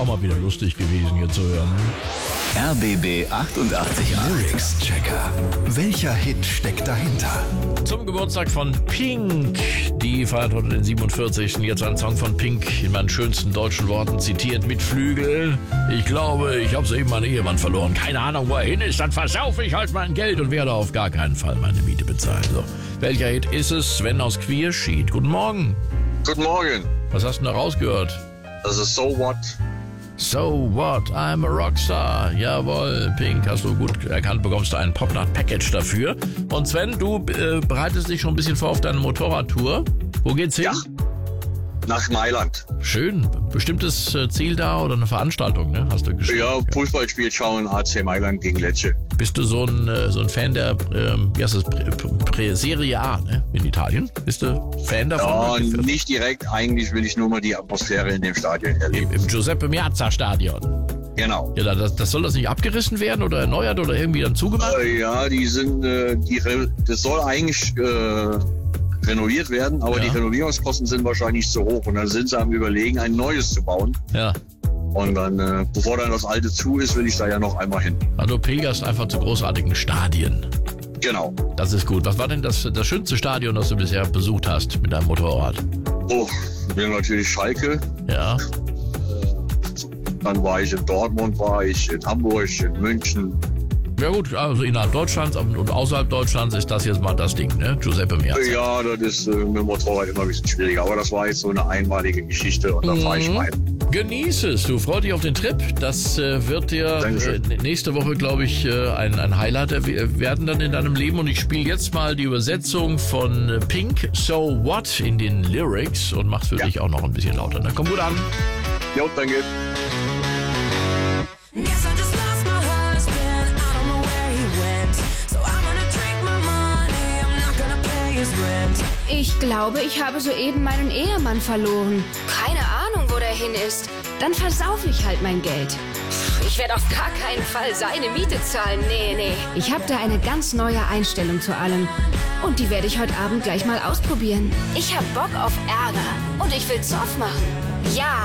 Auch mal wieder lustig gewesen, hier zu hören. RBB 88 Lyrics Checker. Welcher Hit steckt dahinter? Zum Geburtstag von Pink. Die feiert heute den 47. Jetzt ein Song von Pink in meinen schönsten deutschen Worten zitiert mit Flügel. Ich glaube, ich habe soeben meinen Ehemann verloren. Keine Ahnung, wo er hin ist. Dann versaufe ich halt mein Geld und werde auf gar keinen Fall meine Miete bezahlen. So. Welcher Hit ist es? Sven aus Quierschied. Guten Morgen. Guten Morgen. Was hast du da rausgehört? Das ist So What. So what? I'm a Rockstar. Jawohl, Pink, hast du gut erkannt, bekommst du ein Popnacht-Package dafür. Und Sven, du bereitest dich schon ein bisschen vor auf deine Motorradtour. Wo geht's hin? Ja, nach Mailand. Schön. Bestimmtes Ziel da oder eine Veranstaltung, ne? Hast du geschrieben? Ja, Fußballspiel schauen, AC Mailand gegen Lecce. Bist du so ein Fan der, wie heißt das, Serie A, ne? In Italien? Bist du Fan davon? Ja, nicht direkt. Eigentlich will ich nur mal die Atmosphäre in dem Stadion erleben. Im Giuseppe Meazza Stadion. Genau. Ja, soll das nicht abgerissen werden oder erneuert oder irgendwie dann zugemacht? Ja, das soll eigentlich renoviert werden, aber Ja. die Renovierungskosten sind wahrscheinlich zu hoch. Und dann sind sie am Überlegen, ein neues zu bauen. Ja. Und dann, bevor dann das alte zu ist, will ich da ja noch einmal hin. Also du pilgerst einfach zu großartigen Stadien. Genau. Das ist gut. Was war denn das schönste Stadion, das du bisher besucht hast mit deinem Motorrad? Oh, wir haben natürlich Schalke. Ja. Dann war ich in Dortmund, war ich in Hamburg, in München. Ja gut, also innerhalb Deutschlands und außerhalb Deutschlands ist das jetzt mal das Ding, ne? Giuseppe Meazza. Ja, das ist mit dem Motorrad immer ein bisschen schwieriger. Aber das war jetzt so eine einmalige Geschichte und da fahre ich mal hin. Genieß es, du freu dich auf den Trip. Das wird dir nächste Woche, glaube ich, ein Highlight werden dann in deinem Leben. Und ich spiele jetzt mal die Übersetzung von Pink, So What in den Lyrics und mach's für dich auch noch ein bisschen lauter. Na, komm gut an. Jo, danke. Guess I just lost my husband, I don't know where he went. So I'm gonna drink my money, I'm not gonna pay his rent. Ich glaube, ich habe soeben meinen Ehemann verloren. Keine Ahnung, wo der hin ist. Dann versaufe ich halt mein Geld. Ich werde auf gar keinen Fall seine Miete zahlen. Nee. Ich habe da eine ganz neue Einstellung zu allem. Und die werde ich heute Abend gleich mal ausprobieren. Ich habe Bock auf Ärger. Und ich will Zoff machen. Ja.